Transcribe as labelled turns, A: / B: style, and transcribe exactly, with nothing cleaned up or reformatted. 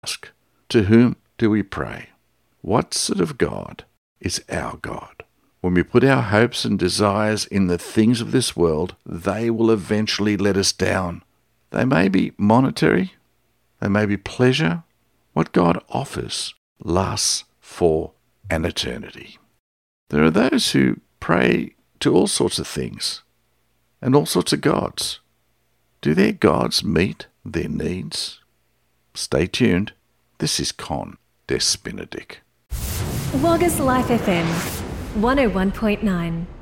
A: ask, to whom do we pray? What sort of God is our God? When we put our hopes and desires in the things of this world, they will eventually let us down. They may be monetary, they may be pleasure. What God offers lasts for an eternity. There are those who pray to all sorts of things and all sorts of gods. Do their gods meet their needs? Stay tuned. This is Con Des Spinadic.
B: Waggas Life F M, one oh one point nine.